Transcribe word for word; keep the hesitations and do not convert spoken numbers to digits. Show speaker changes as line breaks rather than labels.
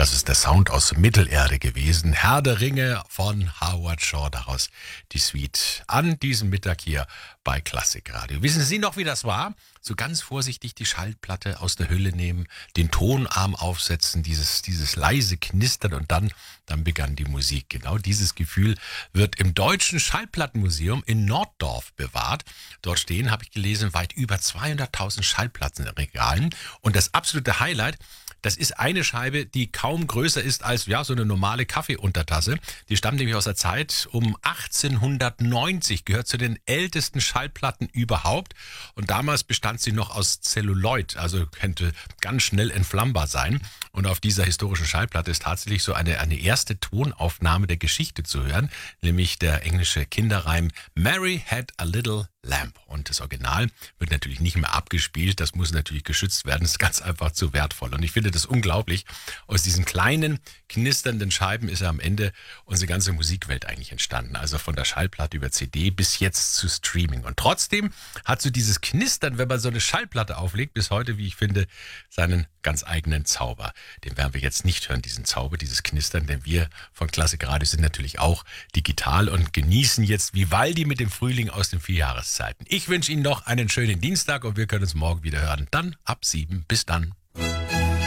das ist der Sound aus Mittelerde gewesen. Herr der Ringe von Howard Shore, daraus die Suite an diesem Mittag hier bei Klassikradio. Wissen Sie noch, wie das war? So ganz vorsichtig die Schallplatte aus der Hülle nehmen, den Tonarm aufsetzen, dieses, dieses leise Knistern und dann, dann begann die Musik. Genau dieses Gefühl wird im Deutschen Schallplattenmuseum in Norddorf bewahrt. Dort stehen, habe ich gelesen, weit über zweihunderttausend Schallplatten in Regalen. Und das absolute Highlight: das ist eine Scheibe, die kaum größer ist als ja so eine normale Kaffeeuntertasse. Die stammt nämlich aus der Zeit um achtzehnhundertneunzig, gehört zu den ältesten Schallplatten überhaupt. Und damals bestand sie noch aus Zelluloid, also könnte ganz schnell entflammbar sein. Und auf dieser historischen Schallplatte ist tatsächlich so eine, eine erste Tonaufnahme der Geschichte zu hören, nämlich der englische Kinderreim Mary Had a Little Lamp. Und das Original wird natürlich nicht mehr abgespielt, das muss natürlich geschützt werden, das ist ganz einfach zu wertvoll. Und ich finde das unglaublich. Aus diesen kleinen, knisternden Scheiben ist ja am Ende unsere ganze Musikwelt eigentlich entstanden. Also von der Schallplatte über C D bis jetzt zu Streaming. Und trotzdem hat so dieses Knistern, wenn man so eine Schallplatte auflegt, bis heute, wie ich finde, seinen ganz eigenen Zauber. Den werden wir jetzt nicht hören, diesen Zauber, dieses Knistern, denn wir von Klassikradio sind natürlich auch digital und genießen jetzt Vivaldi mit dem Frühling aus den vier Jahreszeiten. Ich wünsche Ihnen noch einen schönen Dienstag und wir können uns morgen wieder hören. Dann ab sieben. Bis dann.